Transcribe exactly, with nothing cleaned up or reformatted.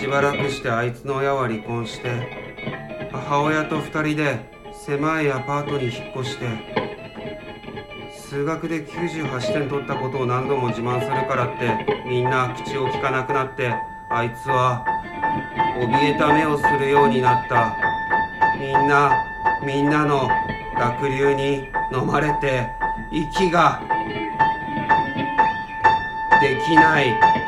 ばらくしてあいつの親は離婚して、母親と二人で狭いアパートに引っ越して、数学できゅうじゅうはちてん取ったことを何度も自慢するからってみんな口を聞かなくなって、あいつは怯えた目をするようになった。みんなみんなの濁流に飲まれて息ができない。